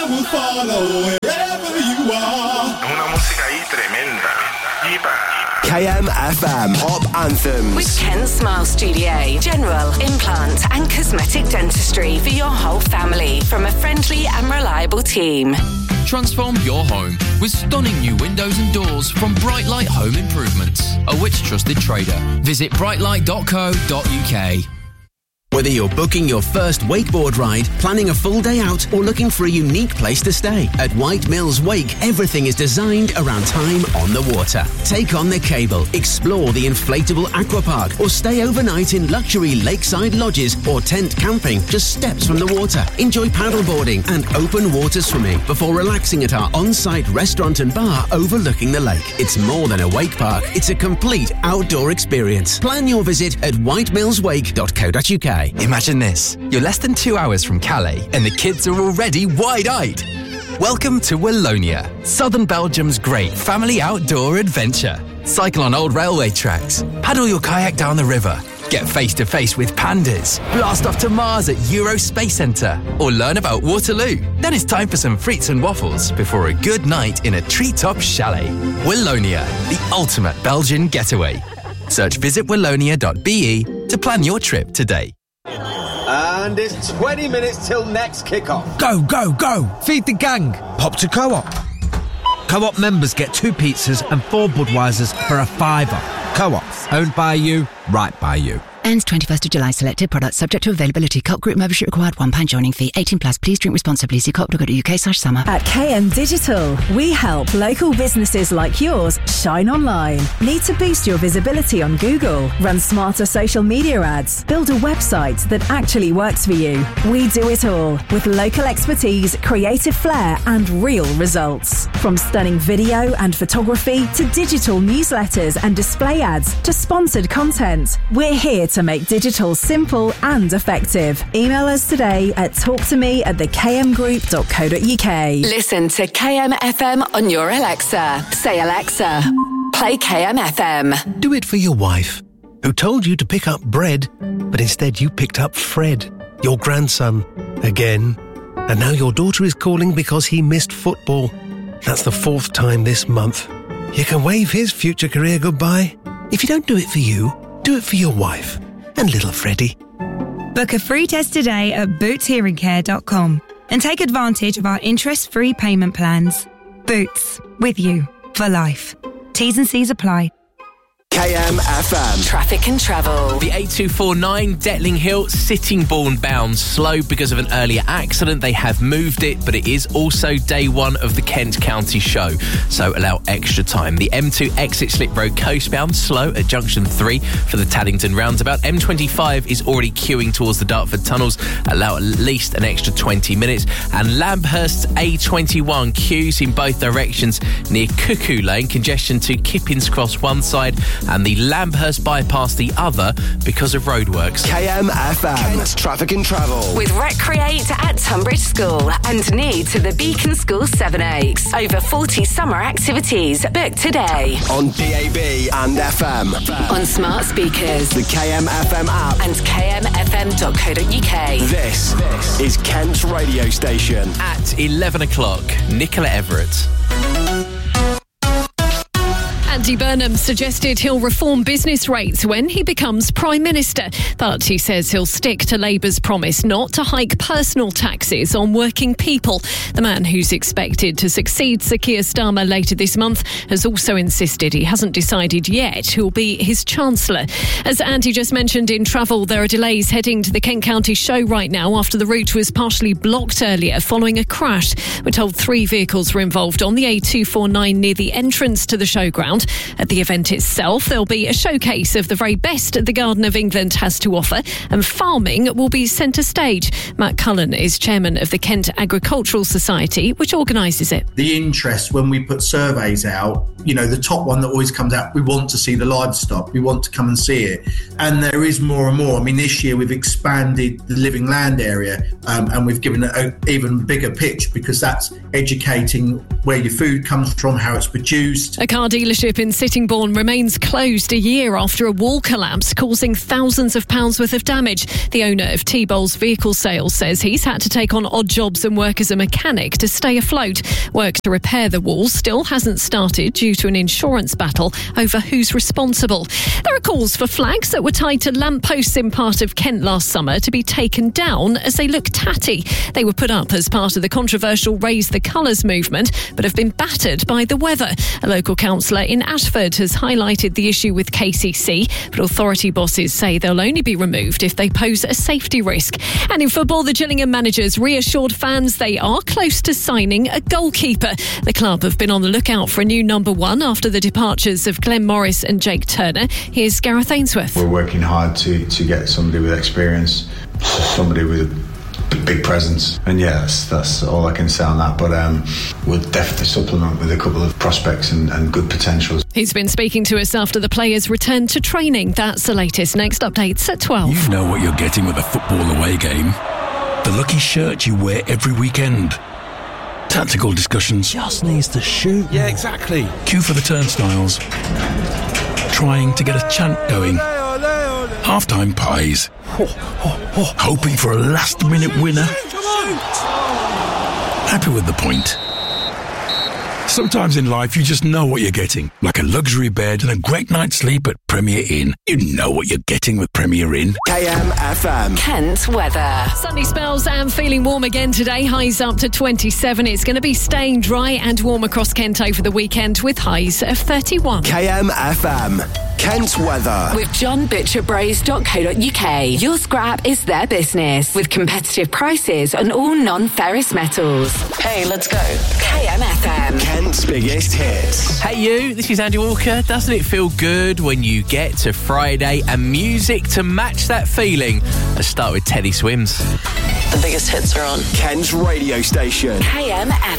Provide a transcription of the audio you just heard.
I will follow wherever you are. Una música ahí tremenda. KMFM Pop Anthems. With Ken Smile Studio. General, implant and cosmetic dentistry for your whole family from a friendly and reliable team. Transform your home with stunning new windows and doors from Brightlight Home Improvements, a Which trusted trader. Visit brightlight.co.uk. Whether you're booking your first wakeboard ride, planning a full day out, or looking for a unique place to stay, at White Mills Wake, everything is designed around time on the water. Take on the cable, explore the inflatable aquapark, or stay overnight in luxury lakeside lodges or tent camping just steps from the water. Enjoy paddleboarding and open water swimming before relaxing at our on-site restaurant and bar overlooking the lake. It's more than a wake park, it's a complete outdoor experience. Plan your visit at whitemillswake.co.uk. Imagine this. You're less than 2 hours from Calais and the kids are already wide-eyed. Welcome to Wallonia, southern Belgium's great family outdoor adventure. Cycle on old railway tracks, paddle your kayak down the river, get face-to-face with pandas, blast off to Mars at Euro Space Centre, or learn about Waterloo. Then it's time for some frites and waffles before a good night in a treetop chalet. Wallonia, the ultimate Belgian getaway. Search visitwallonia.be to plan your trip today. And it's 20 minutes till next kick-off. Go, go, go! Feed the gang! Pop to Co-op. Co-op members get 2 pizzas and 4 Budweisers for a £5. Co-op. Owned by you, right by you. Ends 21st of July. Selected products subject to availability. Co-op group membership required. £1 joining fee. 18 plus. Please drink responsibly. See co-op.co.uk/summer. At KM Digital, we help local businesses like yours shine online. Need to boost your visibility on Google? Run smarter social media ads? Build a website that actually works for you? We do it all with local expertise, creative flair and real results. From stunning video and photography to digital newsletters and display ads to sponsored content, we're here to make digital simple and effective. Email us today at talktome@thekmgroup.co.uk. Listen to KMFM on your Alexa. Say, Alexa, play KMFM. Do it for your wife, who told you to pick up bread, but instead you picked up Fred, your grandson, again. And now your daughter is calling because he missed football. That's the 4th time this month. You can wave his future career goodbye. If you don't do it for you, do it for your wife and little Freddie. Book a free test today at bootshearingcare.com and take advantage of our interest-free payment plans. Boots, with you for life. T's and C's apply. KMFM. Traffic and travel. The 8249 Detling Hill, Sittingbourne bound slow because of an earlier accident. They have moved it, but it is also day 1 of the Kent County show, so allow extra time. The M2 exit Slip Road coastbound slow at junction 3 for the Taddington roundabout. M25 is already queuing towards the Dartford tunnels. Allow at least an extra 20 minutes. And Lambhurst's A21 queues in both directions near Cuckoo Lane. Congestion to Kippins Cross one side and the Lambhurst bypass the other because of roadworks. KMFM. Kent Traffic and Travel. With Recreate at Tunbridge School and near to the Beacon School Sevenoaks. Over 40 summer activities. Book today. On DAB and FM. On smart speakers. The KMFM app. And kmfm.co.uk. This is Kent's radio station. At 11 o'clock, Nicola Everett. Andy Burnham suggested he'll reform business rates when he becomes Prime Minister, but he says he'll stick to Labour's promise not to hike personal taxes on working people. The man who's expected to succeed Sir Keir Starmer later this month has also insisted he hasn't decided yet who'll be his Chancellor. As Andy just mentioned in travel, there are delays heading to the Kent County show right now after the route was partially blocked earlier following a crash. We're told 3 vehicles were involved on the A249 near the entrance to the showground. At the event itself, there'll be a showcase of the very best the Garden of England has to offer, and farming will be centre stage. Matt Cullen is chairman of the Kent Agricultural Society, which organises it. The interest when we put surveys out, the top one that always comes out, we want to see the livestock, we want to come and see it. And there is more and more. I mean, this year we've expanded the living land area and we've given it an even bigger pitch because that's educating where your food comes from, how it's produced. A car dealership in in Sittingbourne remains closed a year after a wall collapse, causing thousands of pounds worth of damage. The owner of T-Bowles Vehicle Sales says he's had to take on odd jobs and work as a mechanic to stay afloat. Work to repair the wall still hasn't started due to an insurance battle over who's responsible. There are calls for flags that were tied to lampposts in part of Kent last summer to be taken down as they look tatty. They were put up as part of the controversial Raise the Colours movement, but have been battered by the weather. A local councillor in Ashford has highlighted the issue with KCC, but authority bosses say they'll only be removed if they pose a safety risk. And in football, the Gillingham managers reassured fans they are close to signing a goalkeeper. The club have been on the lookout for a new number one after the departures of Glenn Morris and Jake Turner. Here's Gareth Ainsworth. We're working hard to get somebody with experience, somebody with a big presence, and that's all I can say on that, but we'll definitely supplement with a couple of prospects and good potentials. He's been speaking to us after the players returned to training. That's the latest. Next updates at 12. You know what you're getting with a football away game. The lucky shirt you wear every weekend. Tactical discussions. Just needs to shoot. Yeah, exactly. Queue for the turnstiles. Trying to get a chant going. Half-time pies. Hoping for a last-minute winner. Happy with the point. Sometimes in life you just know what you're getting. Like a luxury bed and a great night's sleep at Premier Inn. You know what you're getting with Premier Inn. KMFM. Kent weather. Sunny spells and feeling warm again today. Highs up to 27. It's going to be staying dry and warm across Kent over the weekend with highs of 31. KMFM. Kent weather. With johnbutcherbraze.co.uk. Your scrap is their business with competitive prices on all non-ferrous metals. Hey, let's go. KMFM. Kent's biggest hits. Hey you, this is Andy Walker. Doesn't it feel good when you get to Friday and music to match that feeling? Let's start with Teddy Swims. The biggest hits are on Kent's radio station. KMFM.